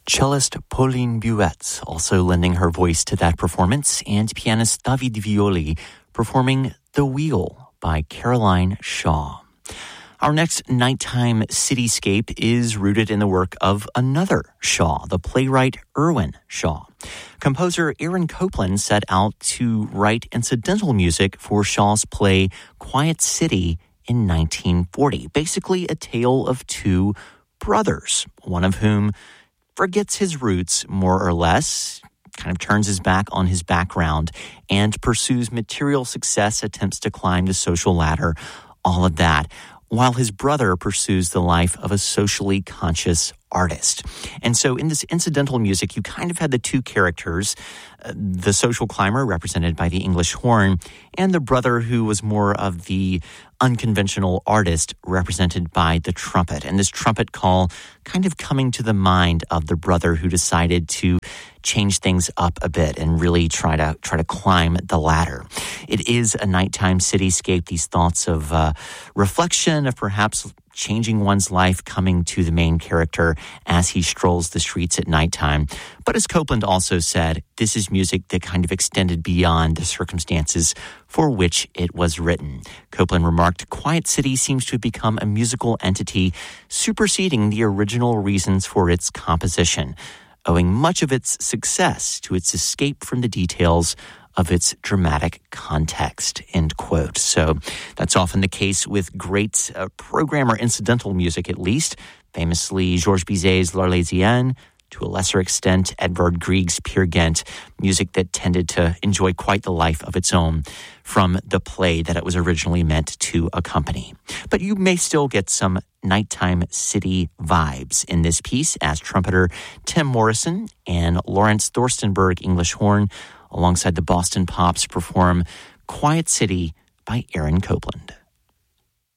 Cellist Pauline Buette also lending her voice to that performance, and pianist David Violi performing The Wheel by Caroline Shaw. Our next nighttime cityscape is rooted in the work of another Shaw, the playwright Irwin Shaw. Composer Aaron Copland set out to write incidental music for Shaw's play Quiet City in 1940, basically a tale of two brothers, one of whom forgets his roots more or less, kind of turns his back on his background, and pursues material success, attempts to climb the social ladder, all of that, while his brother pursues the life of a socially conscious artist. And so in this incidental music, you kind of had the two characters, the social climber represented by the English horn, and the brother who was more of the unconventional artist represented by the trumpet. And this trumpet call kind of coming to the mind of the brother who decided to change things up a bit and really try to climb the ladder. It is a nighttime cityscape, these thoughts of reflection, of perhaps changing one's life coming to the main character as he strolls the streets at nighttime. But as Copland also said, this is music that kind of extended beyond the circumstances for which it was written. Copland remarked, "Quiet City seems to have become a musical entity superseding the original reasons for its composition, owing much of its success to its escape from the details of its dramatic context," end quote. So that's often the case with great program or incidental music, at least. Famously, Georges Bizet's L'Arlésienne, to a lesser extent, Edvard Grieg's Peer Gynt, music that tended to enjoy quite the life of its own from the play that it was originally meant to accompany. But you may still get some nighttime city vibes in this piece as trumpeter Tim Morrison and Lawrence Thorstenberg English horn alongside the Boston Pops perform Quiet City by Aaron Copland.